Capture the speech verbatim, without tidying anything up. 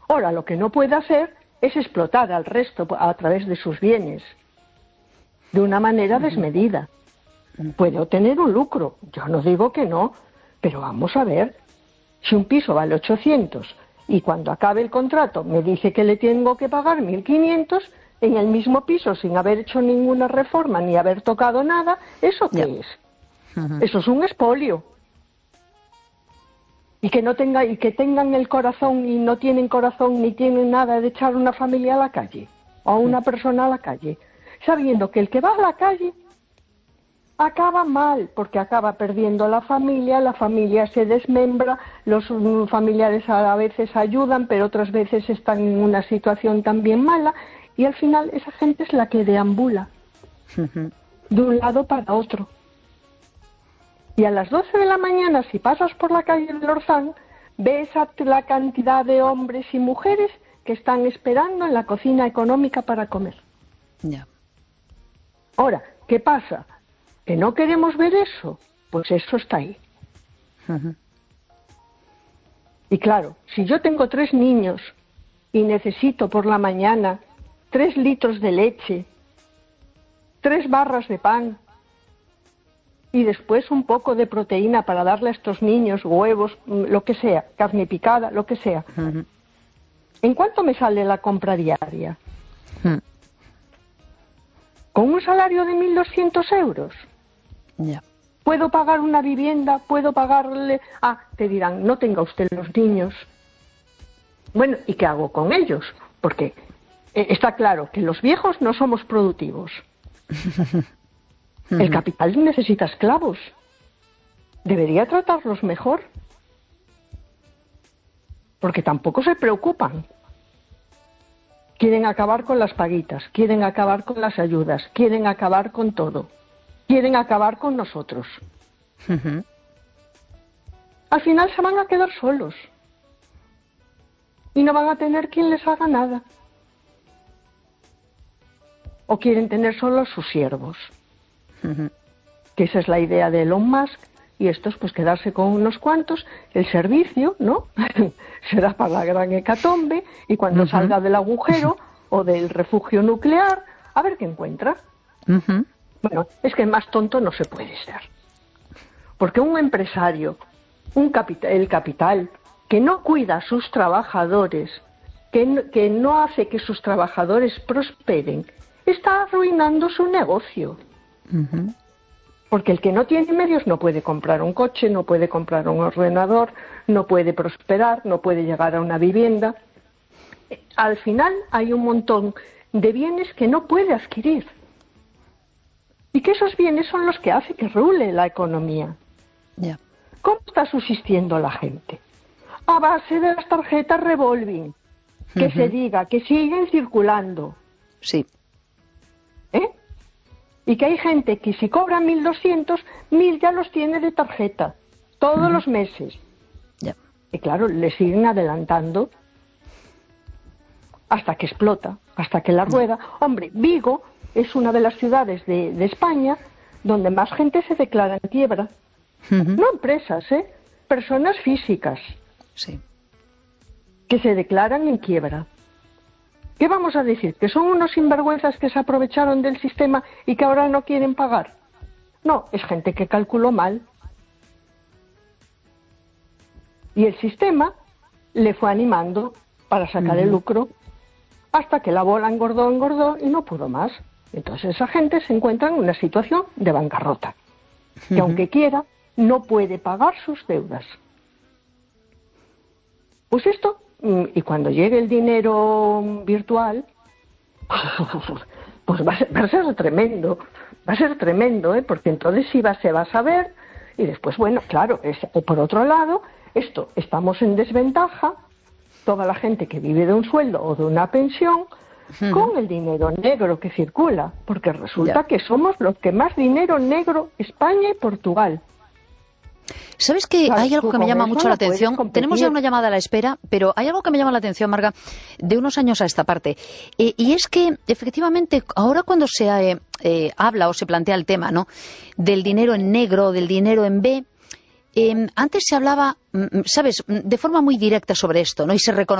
Ahora, lo que no puede hacer es explotar al resto a través de sus bienes de una manera desmedida. Puede obtener un lucro, yo no digo que no, pero vamos a ver, si un piso vale ochocientos y cuando acabe el contrato me dice que le tengo que pagar mil quinientos, en el mismo piso, sin haber hecho ninguna reforma ni haber tocado nada, ¿eso qué yeah. es? Uh-huh. Eso es un expolio. Y que no tenga, y que tengan el corazón y no tienen corazón ni tienen nada de echar una familia a la calle o a una persona a la calle, sabiendo que el que va a la calle acaba mal, porque acaba perdiendo la familia, la familia se desmembra, los familiares a veces ayudan, pero otras veces están en una situación también mala, y al final esa gente es la que deambula uh-huh. de un lado para otro. Y a las doce de la mañana, si pasas por la calle del Orzán, ves a la cantidad de hombres y mujeres que están esperando en la cocina económica para comer. Yeah. Ahora, ¿qué pasa? ¿Que no queremos ver eso? Pues eso está ahí. Uh-huh. Y claro, si yo tengo tres niños y necesito por la mañana tres litros de leche, tres barras de pan y después un poco de proteína para darle a estos niños, huevos, lo que sea, carne picada, lo que sea, uh-huh. ¿en cuánto me sale la compra diaria? Uh-huh. ¿Con un salario de mil doscientos euros? Yeah. ¿Puedo pagar una vivienda? ¿Puedo pagarle...? Ah, te dirán, no tenga usted los niños. Bueno, ¿y qué hago con ellos? Porque eh, está claro que los viejos no somos productivos. El capital necesita esclavos. Debería tratarlos mejor. Porque tampoco se preocupan. Quieren acabar con las paguitas, quieren acabar con las ayudas, quieren acabar con todo. Quieren acabar con nosotros. Uh-huh. Al final se van a quedar solos. Y no van a tener quien les haga nada. O quieren tener solo sus siervos. Uh-huh. Que esa es la idea de Elon Musk. Y esto es pues quedarse con unos cuantos. El servicio, ¿no? Será para la gran hecatombe. Y cuando uh-huh. salga del agujero o del refugio nuclear, a ver qué encuentra. Uh-huh. Bueno, es que más tonto no se puede ser. Porque un empresario, un capital, el capital, que no cuida a sus trabajadores, que no, que no hace que sus trabajadores prosperen, está arruinando su negocio. Uh-huh. Porque el que no tiene medios no puede comprar un coche, no puede comprar un ordenador, no puede prosperar, no puede llegar a una vivienda. Al final hay un montón de bienes que no puede adquirir. Y que esos bienes son los que hacen que rule la economía. Yeah. ¿Cómo está subsistiendo la gente? A base de las tarjetas revolving. Que uh-huh. se diga, que siguen circulando. Sí. ¿Eh? Y que hay gente que si cobra mil doscientos, mil ya los tiene de tarjeta. Todos uh-huh. los meses. Yeah. Y claro, le siguen adelantando hasta que explota, hasta que la rueda. Uh-huh. Hombre, Vigo es una de las ciudades de, de España donde más gente se declara en quiebra. Uh-huh. No empresas, ¿eh? Personas físicas. Sí. Que se declaran en quiebra. ¿Qué vamos a decir? ¿Que son unos sinvergüenzas que se aprovecharon del sistema y que ahora no quieren pagar? No, es gente que calculó mal. Y el sistema le fue animando para sacar uh-huh. el lucro hasta que la bola engordó, engordó y no pudo más. Entonces esa gente se encuentra en una situación de bancarrota, que uh-huh. aunque quiera, no puede pagar sus deudas. Pues esto, y cuando llegue el dinero virtual, pues va a ser, va a ser tremendo, va a ser tremendo, ¿eh? Porque entonces sí va, se va a saber, y después, bueno, claro, es, por otro lado, esto, estamos en desventaja, toda la gente que vive de un sueldo o de una pensión, Uh-huh. con el dinero negro que circula, porque resulta yeah. que somos los que más dinero negro, España y Portugal. ¿Sabes que claro, hay algo que me llama mucho la atención? Tenemos ya una llamada a la espera, pero hay algo que me llama la atención, Marga, de unos años a esta parte. Eh, y es que, efectivamente, ahora cuando se eh, eh, habla o se plantea el tema, ¿no?, del dinero en negro, del dinero en B, eh, antes se hablaba, ¿sabes?, de forma muy directa sobre esto, ¿no?, y se reconocía